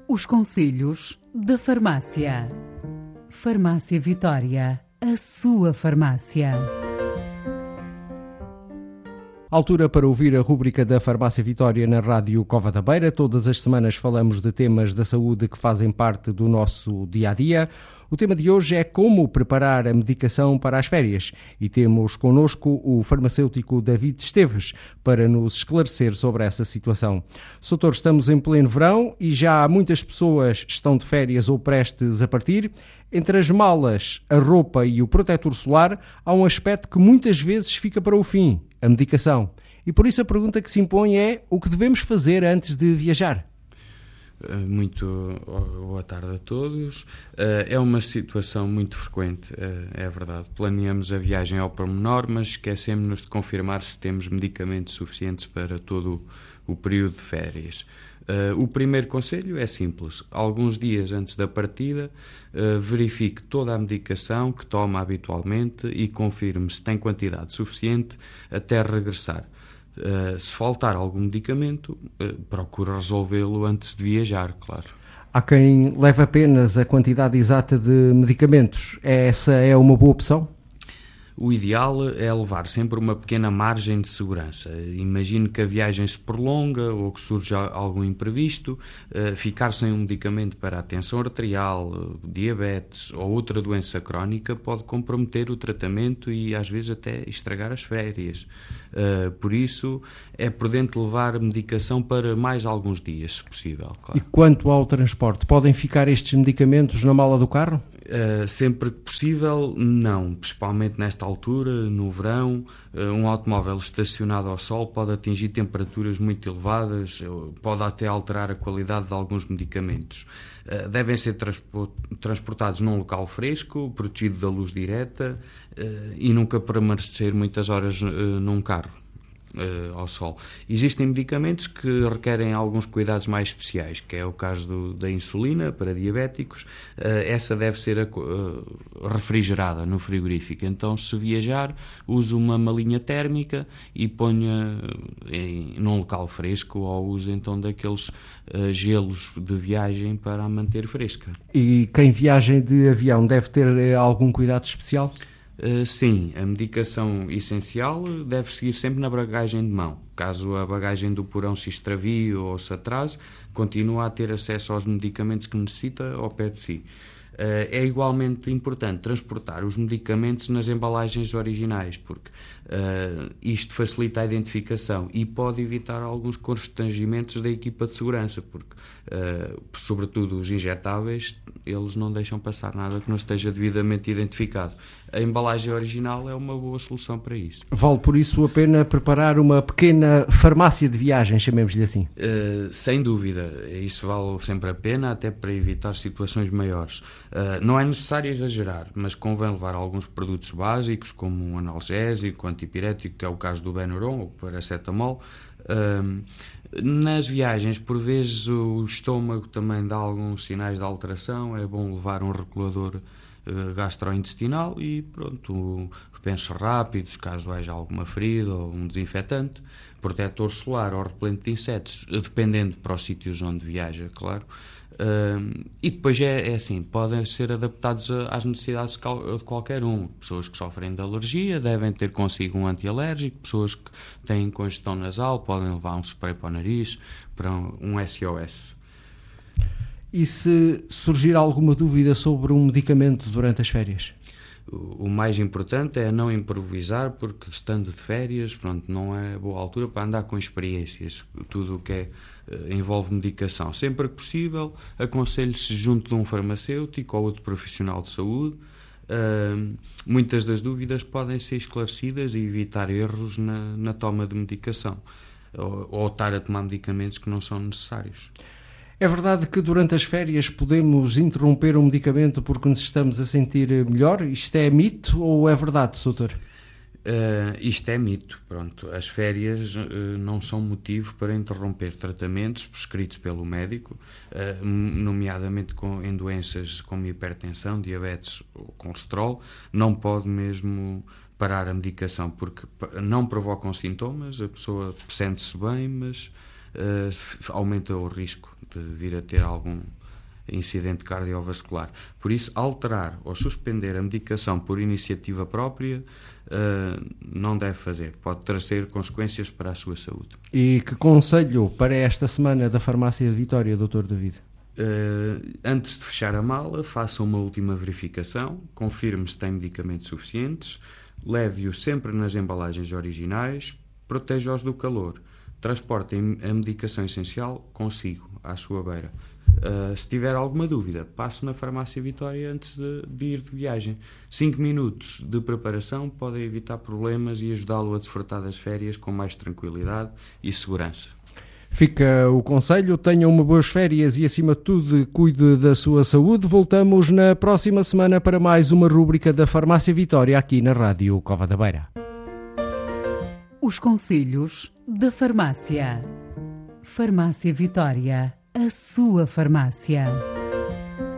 Os conselhos da farmácia. Farmácia Vitória, a sua farmácia. Altura para ouvir a rúbrica da Farmácia Vitória na Rádio Cova da Beira. Todas as semanas falamos de temas da saúde que fazem parte do nosso dia-a-dia. O tema de hoje é como preparar a medicação para as férias e temos connosco o farmacêutico David Esteves para nos esclarecer sobre essa situação. Doutor, estamos em pleno verão e já muitas pessoas estão de férias ou prestes a partir. Entre as malas, a roupa e o protetor solar, há um aspecto que muitas vezes fica para o fim, a medicação. E por isso a pergunta que se impõe é o que devemos fazer antes de viajar? Muito boa tarde a todos. É uma situação muito frequente, é verdade. Planeamos a viagem ao pormenor, mas esquecemos-nos de confirmar se temos medicamentos suficientes para todo o período de férias. O primeiro conselho é simples. Alguns dias antes da partida, verifique toda a medicação que toma habitualmente e confirme se tem quantidade suficiente até regressar. Se faltar algum medicamento, procure resolvê-lo antes de viajar, claro. Há quem leve apenas a quantidade exata de medicamentos. Essa é uma boa opção? O ideal é levar sempre uma pequena margem de segurança. Imagine que a viagem se prolonga ou que surja algum imprevisto, ficar sem um medicamento para a tensão arterial, diabetes ou outra doença crónica pode comprometer o tratamento e às vezes até estragar as férias. Por isso é prudente levar medicação para mais alguns dias, se possível. Claro. E quanto ao transporte, podem ficar estes medicamentos na mala do carro? Sempre que possível, não. Principalmente nesta altura, no verão, um automóvel estacionado ao sol pode atingir temperaturas muito elevadas, pode até alterar a qualidade de alguns medicamentos. Devem ser transportados num local fresco, protegido da luz direta e nunca permanecer muitas horas num carro ao sol. Existem medicamentos que requerem alguns cuidados mais especiais, que é o caso da insulina para diabéticos. Essa deve ser refrigerada no frigorífico. Então, se viajar, use uma malinha térmica e ponha num local fresco, ou use então daqueles gelos de viagem para a manter fresca. E quem viaja de avião deve ter algum cuidado especial? Sim, a medicação essencial deve seguir sempre na bagagem de mão. Caso a bagagem do porão se extravie ou se atrase, continua a ter acesso aos medicamentos que necessita ao pé de si. É igualmente importante transportar os medicamentos nas embalagens originais, porque isto facilita a identificação e pode evitar alguns constrangimentos da equipa de segurança, porque, sobretudo os injetáveis, eles não deixam passar nada que não esteja devidamente identificado. A embalagem original é uma boa solução para isso. Vale por isso a pena preparar uma pequena farmácia de viagem, chamemos-lhe assim? Sem dúvida, isso vale sempre a pena, até para evitar situações maiores. Não é necessário exagerar, mas convém levar alguns produtos básicos, como um analgésico, antipirético, que é o caso do Benuron ou paracetamol. Nas viagens, por vezes, o estômago também dá alguns sinais de alteração, é bom levar um regulador gastrointestinal e pronto, repensos rápidos, caso haja alguma ferida ou um desinfetante, protetor solar ou repelente de insetos, dependendo para os sítios onde viaja, claro. E depois é assim, podem ser adaptados às necessidades de qualquer um. Pessoas que sofrem de alergia devem ter consigo um antialérgico, pessoas que têm congestão nasal podem levar um spray para o nariz, para um SOS. E se surgir alguma dúvida sobre um medicamento durante as férias? O mais importante é não improvisar, porque estando de férias, pronto, não é boa altura para andar com experiências. Tudo o que envolve medicação. Sempre que possível, aconselho-se junto de um farmacêutico ou outro profissional de saúde. Muitas das dúvidas podem ser esclarecidas e evitar erros na toma de medicação. Ou estar a tomar medicamentos que não são necessários. É verdade que durante as férias podemos interromper um medicamento porque nos estamos a sentir melhor? Isto é mito ou é verdade, doutor? Isto é mito. Pronto. As férias não são motivo para interromper tratamentos prescritos pelo médico, nomeadamente em doenças como hipertensão, diabetes ou colesterol. Não pode mesmo parar a medicação porque não provocam sintomas, a pessoa sente-se bem, mas aumenta o risco de vir a ter algum incidente cardiovascular. Por isso, alterar ou suspender a medicação por iniciativa própria não deve fazer. Pode trazer consequências para a sua saúde. E que conselho para esta semana da Farmácia Vitória, Dr. David? Antes de fechar a mala, faça uma última verificação, confirme se tem medicamentos suficientes, leve-os sempre nas embalagens originais, proteja-os do calor, transporte a medicação essencial consigo, à sua beira. Se tiver alguma dúvida, passe na Farmácia Vitória antes de ir de viagem. 5 minutos de preparação podem evitar problemas e ajudá-lo a desfrutar das férias com mais tranquilidade e segurança. Fica o conselho, tenha uma boas férias e, acima de tudo, cuide da sua saúde. Voltamos na próxima semana para mais uma rúbrica da Farmácia Vitória aqui na Rádio Cova da Beira. Os conselhos da farmácia. Farmácia Vitória, a sua farmácia.